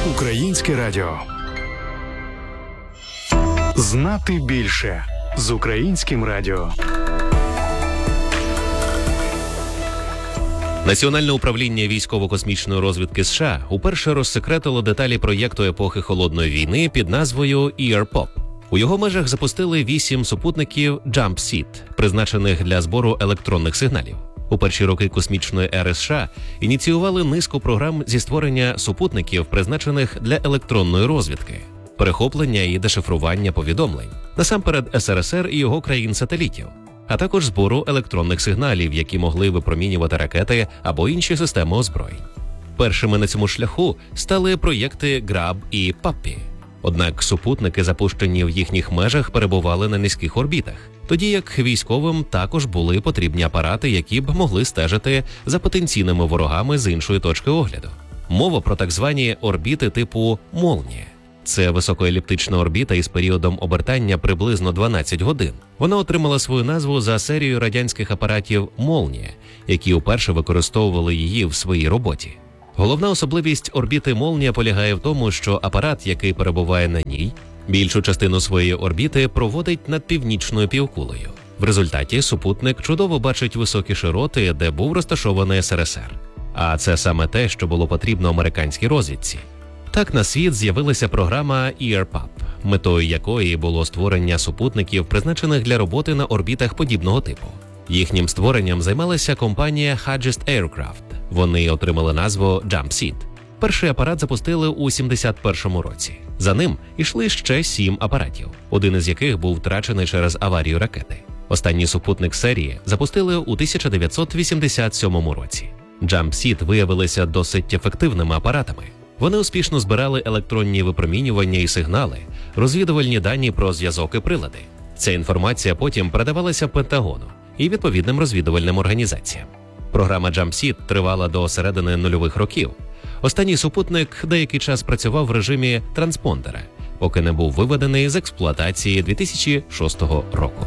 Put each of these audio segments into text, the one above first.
Українське радіо. Знати більше з Українським радіо. Національне управління військово-космічної розвідки США уперше розсекретило деталі проєкту епохи Холодної війни під назвою EarPop. У його межах запустили 8 супутників JumpSeed, призначених для збору електронних сигналів. У перші роки космічної ери США ініціювали низку програм зі створення супутників, призначених для електронної розвідки, перехоплення і дешифрування повідомлень, насамперед СРСР і його країн-сателітів, а також збору електронних сигналів, які могли випромінювати ракети або інші системи озброєнь. Першими на цьому шляху стали проєкти Grab і Puppy. Однак супутники, запущені в їхніх межах, перебували на низьких орбітах, тоді як військовим також були потрібні апарати, які б могли стежити за потенційними ворогами з іншої точки огляду. Мова про так звані орбіти типу «Молнія». Це високоеліптична орбіта із періодом обертання приблизно 12 годин. Вона отримала свою назву за серією радянських апаратів «Молнія», які уперше використовували її в своїй роботі. Головна особливість орбіти «Молнія» полягає в тому, що апарат, який перебуває на ній, більшу частину своєї орбіти проводить над північною півкулею. В результаті супутник чудово бачить високі широти, де був розташований СРСР. А це саме те, що було потрібно американській розвідці. Так на світ з'явилася програма EarPop, метою якої було створення супутників, призначених для роботи на орбітах подібного типу. Їхнім створенням займалася компанія Hugest Aircraft. Вони отримали назву JumpSeed. Перший апарат запустили у 1971 році. За ним йшли ще 7 апаратів, один із яких був втрачений через аварію ракети. Останній супутник серії запустили у 1987 році. JumpSeed виявилися досить ефективними апаратами. Вони успішно збирали електронні випромінювання і сигнали, розвідувальні дані про зв'язок і прилади. Ця інформація потім передавалася Пентагону і відповідним розвідувальним організаціям. Програма JumpSeed тривала до середини нульових років. Останній супутник деякий час працював в режимі транспондера, поки не був виведений з експлуатації 2006 року.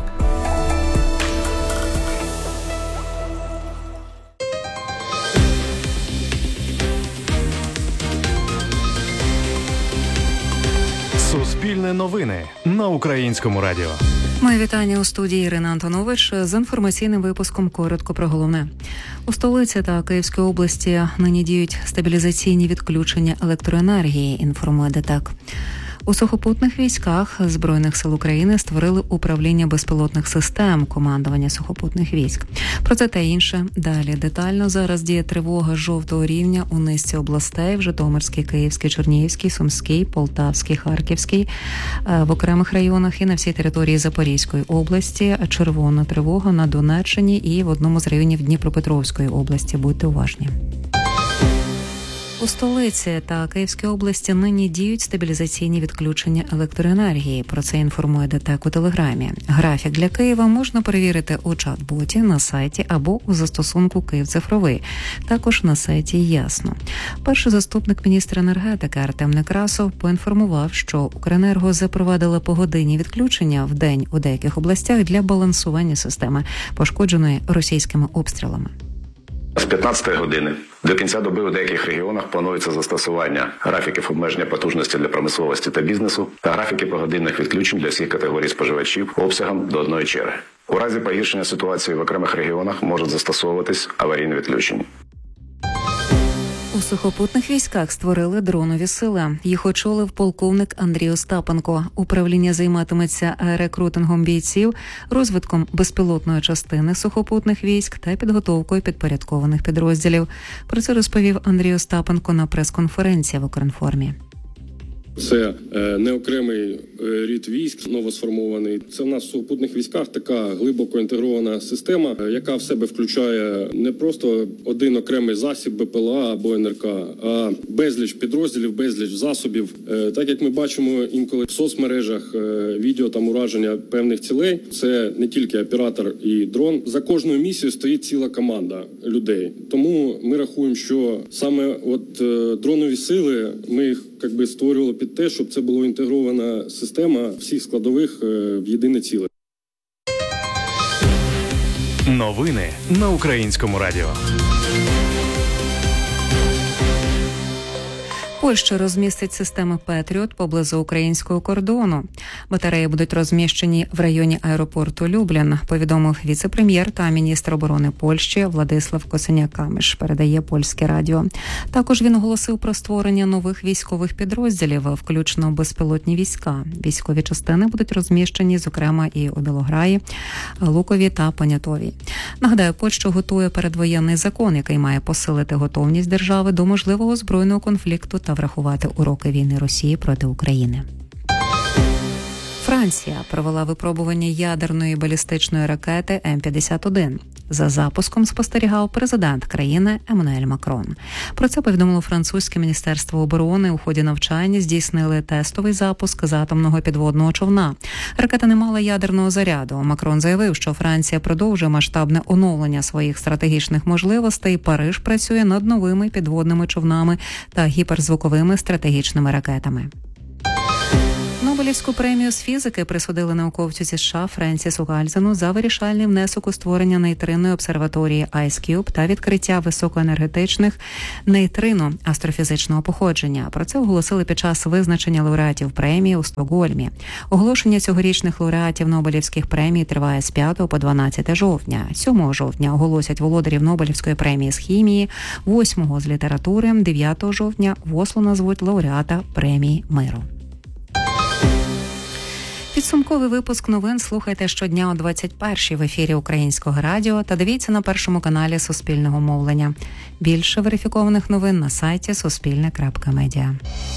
Суспільне новини на Українському радіо. Моє вітання у студії Ірина Антонович з інформаційним випуском коротко про головне. У столиці та Київській області нині діють стабілізаційні відключення електроенергії, інформує ДТЕК. У сухопутних військах Збройних сил України створили управління безпілотних систем командування сухопутних військ. Про це та інше далі детально. Зараз діє тривога жовтого рівня у низці областей в Житомирській, Київській, Чернігівській, Сумській, Полтавській, Харківській, в окремих районах і на всій території Запорізької області. Червона тривога на Донеччині і в одному з районів Дніпропетровської області. Будьте уважні. У столиці та Київській області нині діють стабілізаційні відключення електроенергії. Про це інформує ДТЕК у Телеграмі. Графік для Києва можна перевірити у чат-боті, на сайті або у застосунку «Київ цифровий». Також на сайті «Ясно». Перший заступник міністра енергетики Артем Некрасов поінформував, що Укренерго запровадила погодинні відключення в день у деяких областях для балансування системи, пошкодженої російськими обстрілами. З 15 години до кінця доби у деяких регіонах планується застосування графіків обмеження потужності для промисловості та бізнесу та графіки погодинних відключень для всіх категорій споживачів обсягом до 1 черги. У разі погіршення ситуації в окремих регіонах можуть застосовуватись аварійні відключення. У сухопутних військах створили дронові сили. Їх очолив полковник Андрій Остапенко. Управління займатиметься рекрутингом бійців, розвитком безпілотної частини сухопутних військ та підготовкою підпорядкованих підрозділів. Про це розповів Андрій Остапенко на прес-конференції в Укрінформі. Це не окремий рід військ, новосформований. Це в нас в сухопутних військах така глибоко інтегрована система, яка в себе включає не просто один окремий засіб БПЛА або НРК, а безліч підрозділів, безліч засобів. Так як ми бачимо інколи в соцмережах відео там ураження певних цілей, це не тільки оператор і дрон. За кожною місією стоїть ціла команда людей. Тому ми рахуємо, що саме дронові сили, ми їх створювали під те, щоб це була інтегрована система всіх складових в єдине ціле. Новини на Українському радіо. Польща розмістить системи «Петріот» поблизу українського кордону. Батареї будуть розміщені в районі аеропорту Люблін, повідомив віце-прем'єр та міністр оборони Польщі Владислав Косиняк-Камиш, передає Польське радіо. Також він оголосив про створення нових військових підрозділів, включно безпілотні війська. Військові частини будуть розміщені, зокрема, і у Білограї, Лукові та Понятові. Нагадаю, Польща готує передвоєнний закон, який має посилити готовність держави до можливого збройного конфлікту та врахувати уроки війни Росії проти України. Франція провела випробування ядерної балістичної ракети М-51. За запуском спостерігав президент країни Еммануель Макрон. Про це повідомило французьке міністерство оборони. У ході навчання здійснили тестовий запуск з атомного підводного човна. Ракета не мала ядерного заряду. Макрон заявив, що Франція продовжує масштабне оновлення своїх стратегічних можливостей. Париж працює над новими підводними човнами та гіперзвуковими стратегічними ракетами. Нобелівську премію з фізики присудили науковцю зі США Френсісу Гальзену за вирішальний внесок у створення нейтринної обсерваторії IceCube та відкриття високоенергетичних нейтрино астрофізичного походження. Про це оголосили під час визначення лауреатів премії у Стокгольмі. Оголошення цьогорічних лауреатів Нобелівських премій триває з 5 по 12 жовтня. 7 жовтня оголосять володарів Нобелівської премії з хімії, 8 з літератури, 9 жовтня в Осло назвуть лауреата премії миру. Підсумковий випуск новин слухайте щодня о 21-й в ефірі Українського радіо та дивіться на Першому каналі Суспільного мовлення. Більше верифікованих новин на сайті Суспільне.Медіа.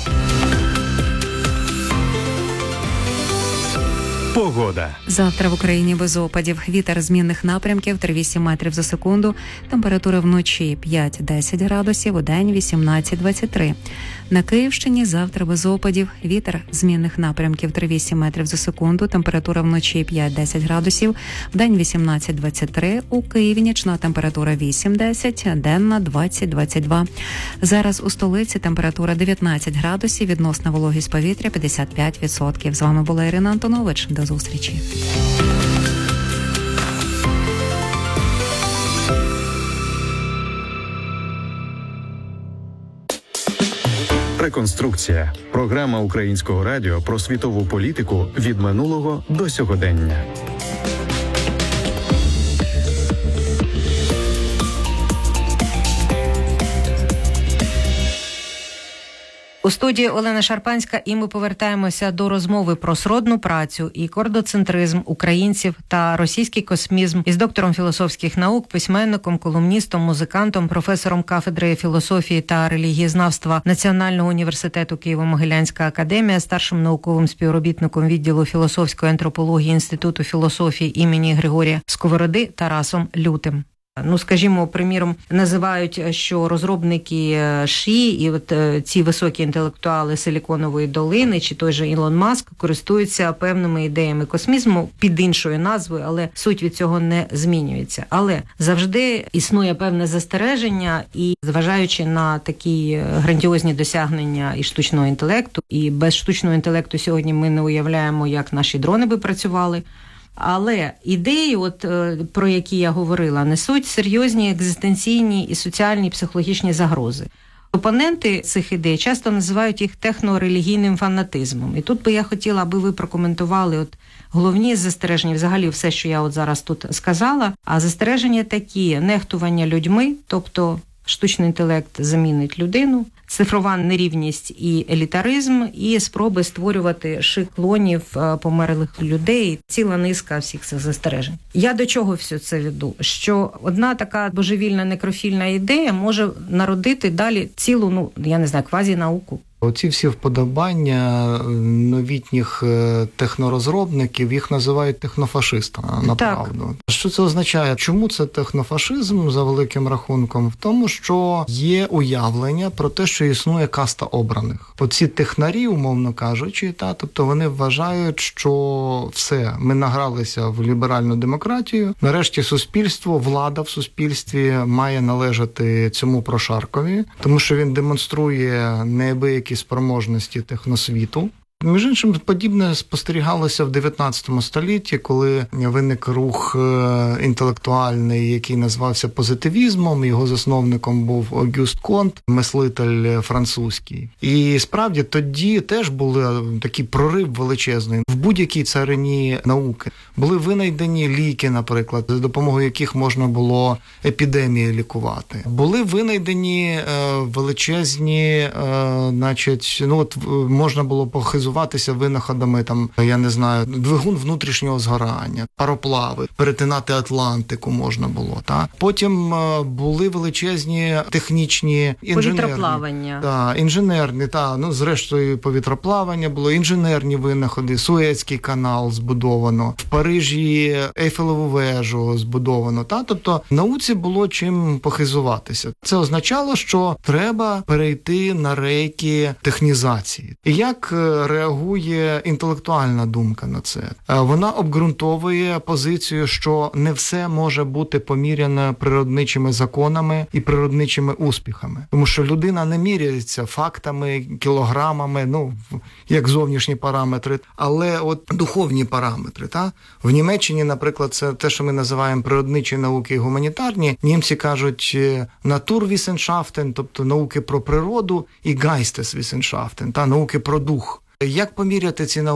Погода. Завтра в Україні без опадів. Вітер змінних напрямків 3-8 метрів за секунду. Температура вночі 5-10 градусів, удень 18-23. На Київщині завтра без опадів. Вітер змінних напрямків 3-8 метрів за секунду. Температура вночі 5-10 градусів, вдень 18-23. У Києві нічна температура 8-10, денна 20-22. Зараз у столиці температура 19 градусів, відносна вологість повітря 55%. З вами була Ірина Антонович. До зустрічі. Реконструкція. Програма Українського радіо про світову політику від минулого до сьогодення. У студії Олена Шарпанська, і ми повертаємося до розмови про сродну працю і кордоцентризм українців та російський космізм із доктором філософських наук, письменником, колумністом, музикантом, професором кафедри філософії та релігієзнавства Національного університету Києво-Могилянська академія, старшим науковим співробітником відділу філософської антропології Інституту філософії імені Григорія Сковороди Тарасом Лютим. Ну, скажімо, приміром, називають, що розробники ШІ і от ці високі інтелектуали Силіконової долини, чи той же Ілон Маск, користуються певними ідеями космізму під іншою назвою, але суть від цього не змінюється. Але завжди існує певне застереження, і зважаючи на такі грандіозні досягнення і штучного інтелекту, і без штучного інтелекту сьогодні ми не уявляємо, як наші дрони би працювали. Але ідеї, про які я говорила, несуть серйозні екзистенційні і соціальні, і психологічні загрози. Опоненти цих ідей часто називають їх технорелігійним фанатизмом. І тут би я хотіла, аби ви прокоментували головні застереження, взагалі все, що я зараз тут сказала. А застереження такі: нехтування людьми, тобто штучний інтелект замінить людину, цифрова нерівність і елітаризм, і спроби створювати клонів померлих людей, ціла низка всіх цих застережень. Я до чого все це веду? Що одна така божевільна некрофільна ідея може народити далі цілу, квазінауку. Оці всі вподобання новітніх технорозробників, їх називають технофашистами, направду. Що це означає? Чому це технофашизм за великим рахунком? В тому, що є уявлення про те, що існує каста обраних. Оці технарі, умовно кажучи, тобто вони вважають, що все, ми награлися в ліберальну демократію, нарешті суспільство, влада в суспільстві має належати цьому прошаркові, тому що він демонструє неабиякі спроможності техносвіту. Між іншим, подібне спостерігалося в 19 столітті, коли виник рух інтелектуальний, який назвався позитивізмом. Його засновником був Огюст Конт, мислитель французький. І справді тоді теж були такий прорив величезний в будь-якій царині науки. Були винайдені ліки, наприклад, за допомогою яких можна було епідемії лікувати. Були винайдені величезні, можна було похизуватися винаходами, я не знаю, двигун внутрішнього згорання, пароплави, перетинати Атлантику можна було. Потім були величезні технічні інженерні, зрештою повітроплавання було, інженерні винаходи, Суецький канал збудовано, в Парижі Ейфелеву вежу збудовано. Тобто науці було чим похизуватися. Це означало, що треба перейти на рейки технізації. І як реагує інтелектуальна думка на це? Вона обґрунтовує позицію, що не все може бути поміряно природничими законами і природничими успіхами. Тому що людина не міряється фактами, кілограмами, як зовнішні параметри, але духовні параметри. В Німеччині, наприклад, це те, що ми називаємо природничі науки і гуманітарні. Німці кажуть Naturwissenschaften, тобто науки про природу, і Geisteswissenschaften, науки про дух. Як поміряти ці науки?